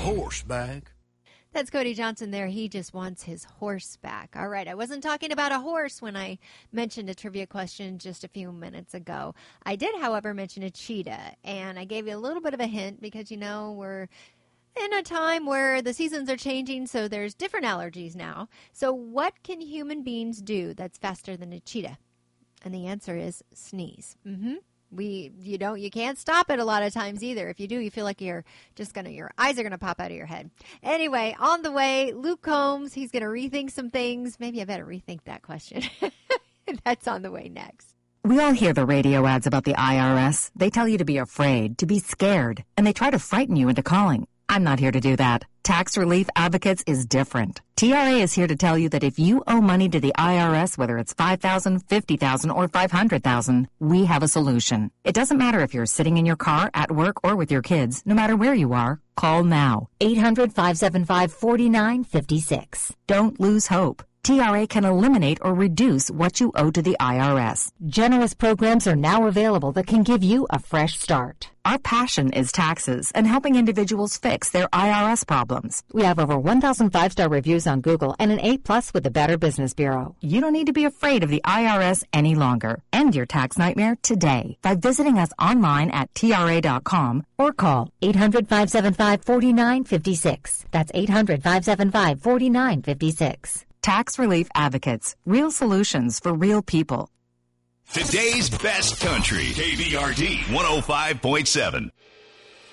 horse back. That's Cody Johnson there. He just wants his horse back. All right. I wasn't talking about a horse when I mentioned a trivia question just a few minutes ago. I did, however, mention a cheetah. And I gave you a little bit of a hint because, we're in a time where the seasons are changing, so there's different allergies now. So what can human beings do that's faster than a cheetah? And the answer is sneeze. You can't stop it a lot of times either. If you do, you feel like your eyes are going to pop out of your head. Anyway, on the way, Luke Combs, he's going to rethink some things. Maybe I better rethink that question. That's on the way next. We all hear the radio ads about the IRS. They tell you to be afraid, to be scared, and they try to frighten you into calling. I'm not here to do that. Tax Relief Advocates is different. TRA is here to tell you that if you owe money to the IRS, whether it's $5,000, $50,000, or $500,000, we have a solution. It doesn't matter if you're sitting in your car, at work, or with your kids. No matter where you are, call now. 800-575-4956. Don't lose hope. TRA can eliminate or reduce what you owe to the IRS. Generous programs are now available that can give you a fresh start. Our passion is taxes and helping individuals fix their IRS problems. We have over 1,000 5-star reviews on Google and an A+ with the Better Business Bureau. You don't need to be afraid of the IRS any longer. End your tax nightmare today by visiting us online at TRA.com or call 800-575-4956. That's 800-575-4956. Tax Relief Advocates. Real solutions for real people. Today's best country. KVRD 105.7.